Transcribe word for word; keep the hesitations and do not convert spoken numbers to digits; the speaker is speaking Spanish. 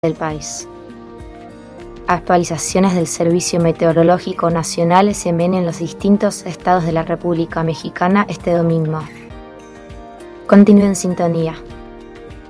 del país. Actualizaciones del Servicio Meteorológico Nacional se ven en los distintos estados de la República Mexicana este domingo. Continúe en sintonía.